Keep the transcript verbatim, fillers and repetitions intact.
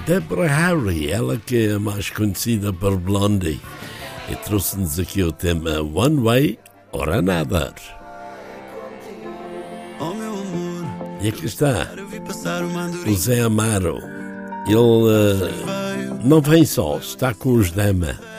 Deborah Harry, ela que é mais conhecida por Blondie, e trouxe-nos aqui o tema One Way or Another. E aqui está o Zé Amaro. Ele uh, não vem só, está com os Dama.